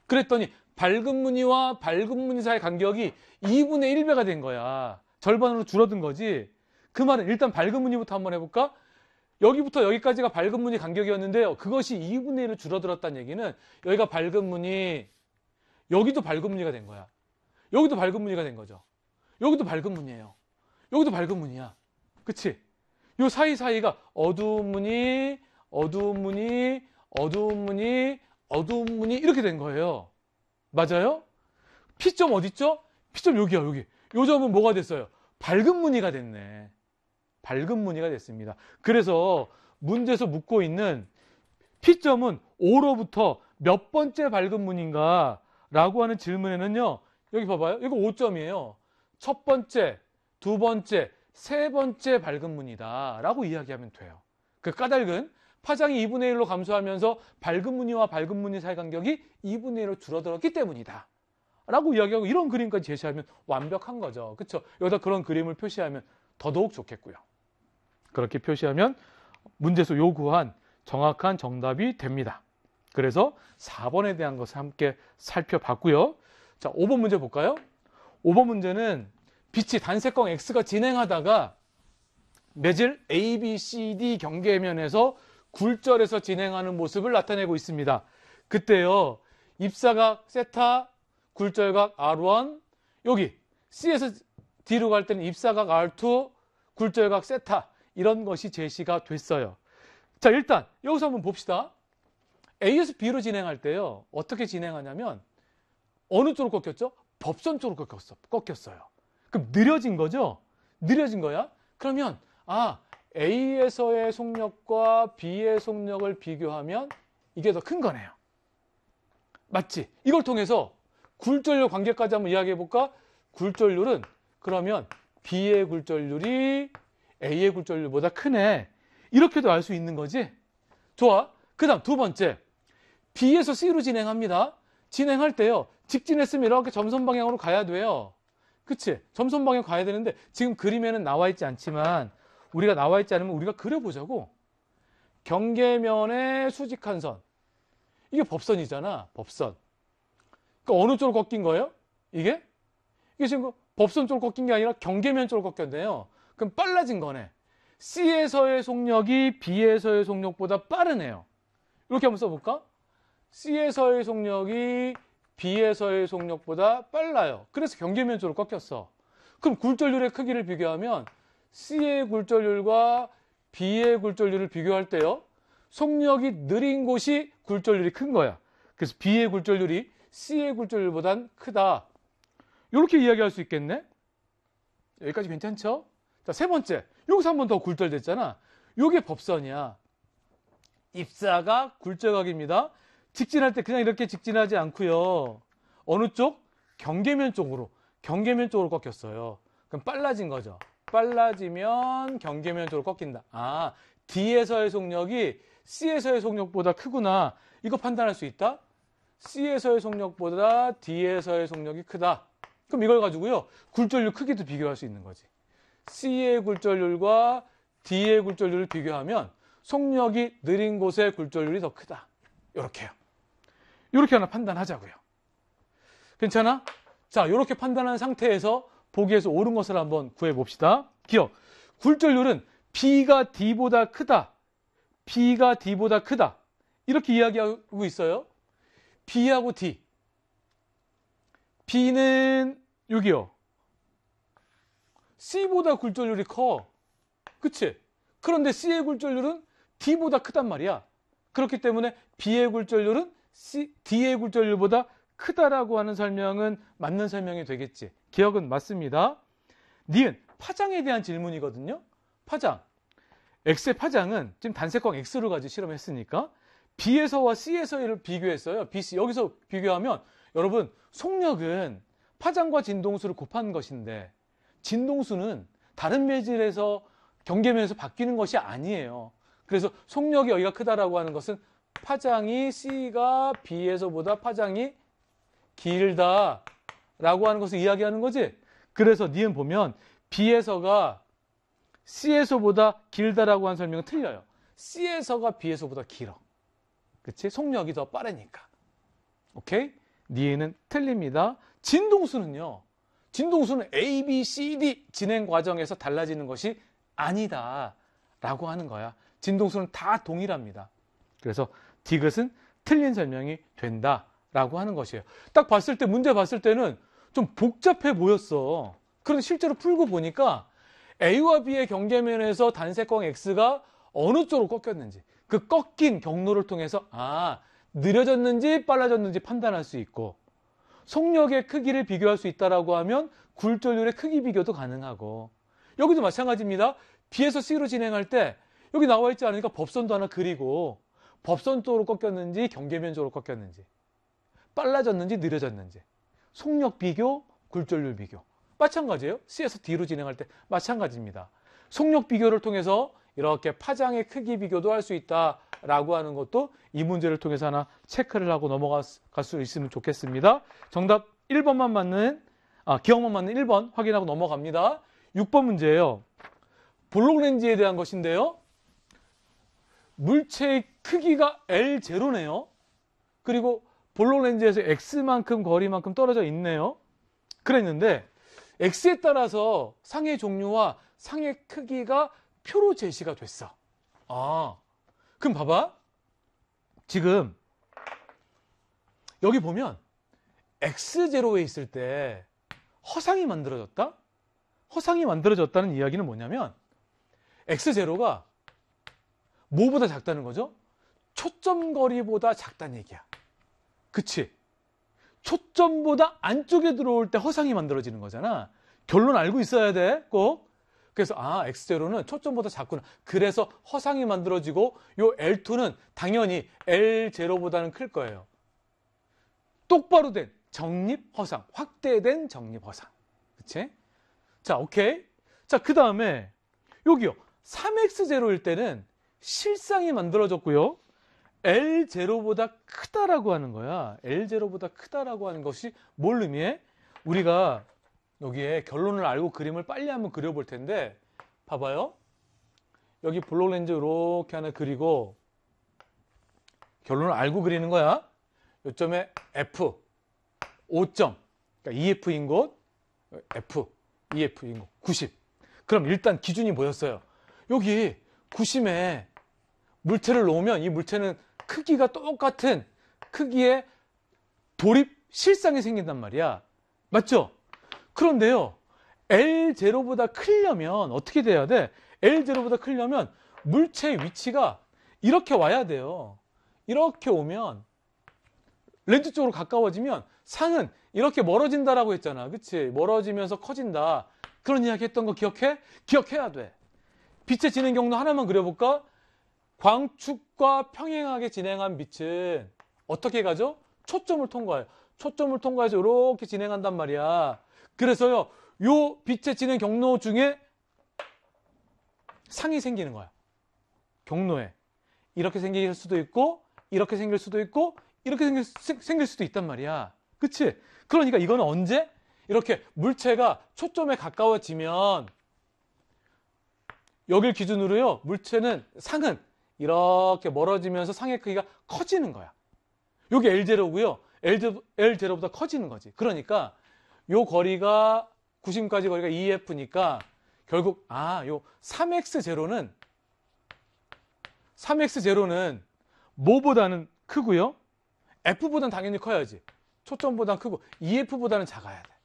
그랬더니 밝은 무늬와 밝은 무늬 사이의 간격이 2분의 1배가 된 거야. 절반으로 줄어든 거지. 그 말은 일단 밝은 무늬부터 한번 해볼까? 여기부터 여기까지가 밝은 무늬 간격이었는데요. 그것이 2분의 1로 줄어들었다는 얘기는 여기가 밝은 무늬, 여기도 밝은 무늬가 된 거야. 여기도 밝은 무늬가 된 거죠. 여기도 밝은 무늬예요. 여기도 밝은 무늬야. 그치? 요 사이사이가 어두운 무늬, 어두운 무늬, 어두운 무늬, 어두운 무늬 이렇게 된 거예요. 맞아요? P점 어딨죠? P점 여기야, 여기. 요 점은 뭐가 됐어요? 밝은 무늬가 됐네. 밝은 무늬가 됐습니다. 그래서 문제에서 묻고 있는 P점은 O로부터 몇 번째 밝은 무늬인가? 라고 하는 질문에는요. 여기 봐봐요. 이거 5점이에요. 첫 번째, 두 번째, 세 번째 밝은 무늬다. 라고 이야기하면 돼요. 그 까닭은 파장이 2분의 1로 감소하면서 밝은 무늬와 밝은 무늬 사이 간격이 2분의 1로 줄어들었기 때문이다. 라고 이야기하고 이런 그림까지 제시하면 완벽한 거죠. 그렇죠? 여기다 그런 그림을 표시하면 더더욱 좋겠고요. 그렇게 표시하면 문제에서 요구한 정확한 정답이 됩니다. 그래서 4번에 대한 것을 함께 살펴봤고요. 자, 5번 문제 볼까요? 5번 문제는 빛이 단색광 X가 진행하다가 매질 A, B, C, D 경계면에서 굴절해서 진행하는 모습을 나타내고 있습니다. 그때요, 입사각 세타, 굴절각 R1, 여기 C에서 D로 갈 때는 입사각 R2, 굴절각 세타, 이런 것이 제시가 됐어요. 자, 일단 여기서 한번 봅시다. A에서 B로 진행할 때요, 어떻게 진행하냐면 어느 쪽으로 꺾였죠? 법선 쪽으로 꺾였어요. 그럼 느려진 거죠? 느려진 거야? 그러면 A에서의 속력과 B의 속력을 비교하면 이게 더 큰 거네요. 맞지? 이걸 통해서 굴절률 관계까지 한번 이야기해 볼까? 굴절률은 그러면 B의 굴절률이 A의 굴절률보다 크네. 이렇게도 알 수 있는 거지? 좋아. 그 다음 두 번째. B에서 C로 진행합니다. 진행할 때요, 직진했으면 이렇게 점선 방향으로 가야 돼요. 그치? 점선 방향 가야 되는데 지금 그림에는 나와 있지 않지만 우리가 나와 있지 않으면 우리가 그려보자고. 경계면의 수직한 선. 이게 법선이잖아. 법선. 그러니까 어느 쪽으로 꺾인 거예요? 이게 지금 법선 쪽으로 꺾인 게 아니라 경계면 쪽으로 꺾였네요. 그럼 빨라진 거네. C에서의 속력이 B에서의 속력보다 빠르네요. 이렇게 한번 써볼까? C에서의 속력이 B에서의 속력보다 빨라요. 그래서 경계면 쪽으로 꺾였어. 그럼 굴절률의 크기를 비교하면 C의 굴절률과 B의 굴절률을 비교할 때요, 속력이 느린 곳이 굴절률이 큰 거야. 그래서 B의 굴절률이 C의 굴절률보단 크다. 이렇게 이야기할 수 있겠네? 여기까지 괜찮죠? 자, 세 번째. 여기서 한 번 더 굴절됐잖아. 이게 법선이야. 입사각, 굴절각입니다. 직진할 때 그냥 이렇게 직진하지 않고요. 어느 쪽? 경계면 쪽으로 꺾였어요. 그럼 빨라진 거죠. 빨라지면 경계면 쪽으로 꺾인다. D에서의 속력이 C에서의 속력보다 크구나. 이거 판단할 수 있다? C에서의 속력보다 D에서의 속력이 크다. 그럼 이걸 가지고요, 굴절률 크기도 비교할 수 있는 거지. C의 굴절률과 D의 굴절률을 비교하면 속력이 느린 곳의 굴절률이 더 크다. 이렇게요. 이렇게 하나 판단하자고요. 괜찮아? 자, 이렇게 판단한 상태에서 보기에서 옳은 것을 한번 구해봅시다. 기억. 굴절률은 B가 D보다 크다. B가 D보다 크다. 이렇게 이야기하고 있어요. B하고 D. B는 여기요. C보다 굴절률이 커. 그치? 그런데 C의 굴절률은 D보다 크단 말이야. 그렇기 때문에 B의 굴절률은 D의 굴절률보다 크다라고 하는 설명은 맞는 설명이 되겠지. 기억은 맞습니다. 니은, 파장에 대한 질문이거든요. 파장. X의 파장은 지금 단색광 X를 가지고 실험했으니까 B에서와 C에서를 비교했어요. BC. 여기서 비교하면 여러분, 속력은 파장과 진동수를 곱한 것인데 진동수는 다른 매질에서 경계면에서 바뀌는 것이 아니에요. 그래서 속력이 여기가 크다라고 하는 것은 파장이 C가 B에서보다 파장이 길다라고 하는 것을 이야기하는 거지. 그래서 니은 보면 B에서가 C에서보다 길다라고 하는 설명은 틀려요. C에서가 B에서보다 길어. 그치? 속력이 더 빠르니까. 오케이? 니은은 틀립니다. 진동수는요. 진동수는 A, B, C, D 진행 과정에서 달라지는 것이 아니다 라고 하는 거야. 진동수는 다 동일합니다. 그래서 디귿은 틀린 설명이 된다 라고 하는 것이에요. 딱 봤을 때, 문제 봤을 때는 좀 복잡해 보였어. 그런데 실제로 풀고 보니까 A와 B의 경계면에서 단색광 X가 어느 쪽으로 꺾였는지, 그 꺾인 경로를 통해서 느려졌는지 빨라졌는지 판단할 수 있고, 속력의 크기를 비교할 수 있다라고 하면 굴절률의 크기 비교도 가능하고, 여기도 마찬가지입니다. B에서 C로 진행할 때 여기 나와 있지 않으니까 법선도 하나 그리고, 법선 쪽으로 꺾였는지 경계면 쪽으로 꺾였는지, 빨라졌는지 느려졌는지, 속력 비교, 굴절률 비교. 마찬가지예요. C에서 D로 진행할 때 마찬가지입니다. 속력 비교를 통해서 이렇게 파장의 크기 비교도 할 수 있다라고 하는 것도 이 문제를 통해서 하나 체크를 하고 넘어갈 수 있으면 좋겠습니다. 정답 1번만 맞는, 기억만 맞는 1번 확인하고 넘어갑니다. 6번 문제예요. 볼록렌즈에 대한 것인데요. 물체의 크기가 L0네요. 그리고 볼록렌즈에서 X만큼 거리만큼 떨어져 있네요. 그랬는데 X에 따라서 상의 종류와 상의 크기가 표로 제시가 됐어. 그럼 봐봐. 지금 여기 보면 X0에 있을 때 허상이 만들어졌다? 허상이 만들어졌다는 이야기는 뭐냐면 X0가 뭐보다 작다는 거죠? 초점거리보다 작다는 얘기야. 그치? 초점보다 안쪽에 들어올 때 허상이 만들어지는 거잖아. 결론 알고 있어야 돼, 꼭. 그래서 X0는 초점보다 작구나. 그래서 허상이 만들어지고 요 L2는 당연히 L0보다는 클 거예요. 똑바로 된 정립 허상, 확대된 정립 허상. 그치? 자, 오케이. 자, 그 다음에 여기요. 3X0일 때는 실상이 만들어졌고요. L0보다 크다라고 하는 거야. L0보다 크다라고 하는 것이 뭘 의미해? 우리가 여기에 결론을 알고 그림을 빨리 한번 그려볼 텐데, 봐봐요. 여기 볼록렌즈 이렇게 하나 그리고 결론을 알고 그리는 거야. 요점에 F, 5점, 그러니까 EF인 곳, F, EF인 곳, 90. 그럼 일단 기준이 뭐였어요? 여기 90에 물체를 놓으면 이 물체는 크기가 똑같은 크기의 도립 실상이 생긴단 말이야. 맞죠? 그런데요, L0보다 크려면 어떻게 돼야 돼? L0보다 크려면 물체의 위치가 이렇게 와야 돼요. 이렇게 오면, 렌즈 쪽으로 가까워지면 상은 이렇게 멀어진다라고 했잖아. 그치? 멀어지면서 커진다. 그런 이야기 했던 거 기억해? 기억해야 돼. 빛의 진행 경로 하나만 그려볼까? 광축과 평행하게 진행한 빛은 어떻게 가죠? 초점을 통과해요. 초점을 통과해서 이렇게 진행한단 말이야. 그래서요, 요 빛의 진행 경로 중에 상이 생기는 거야. 경로에. 이렇게 생길 수도 있고, 이렇게 생길 수도 있고, 이렇게 생길 수도 있단 말이야. 그치? 그러니까 이거는 언제? 이렇게 물체가 초점에 가까워지면, 여길 기준으로요, 상은 이렇게 멀어지면서 상의 크기가 커지는 거야. 여기 L0고요. L0보다 커지는 거지. 그러니까 요 거리가 90까지 거리가 EF니까 결국 요 3X0는 뭐보다는 크고요. F보다는 당연히 커야지. 초점보다는 크고 EF보다는 작아야 돼.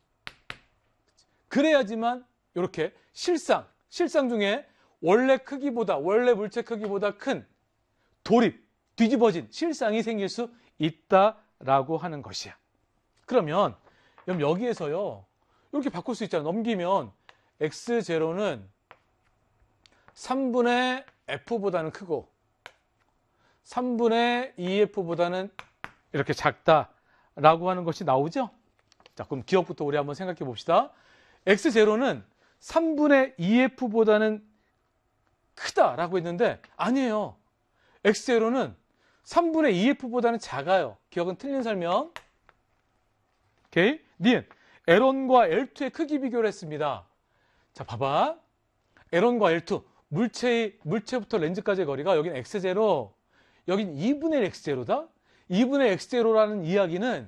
그래야지만 이렇게 실상 중에 원래 물체 크기보다 큰 도립, 뒤집어진 실상이 생길 수 있다라고 하는 것이야. 그러면 여기에서요, 이렇게 바꿀 수 있잖아. 넘기면 X0는 3분의 F보다는 크고 3분의 EF보다는 이렇게 작다라고 하는 것이 나오죠? 자, 그럼 기억부터 우리 한번 생각해 봅시다. X0는 3분의 EF보다는 크다라고 했는데 아니에요. X0는 3분의 EF보다는 작아요. 기억은 틀린 설명. 오케이? 니은 L1과 L2의 크기 비교를 했습니다. 자, 봐봐. L1과 L2 물체부터 렌즈까지의 거리가 여긴 X0, 여긴 2분의 X0다. 2분의 X0라는 이야기는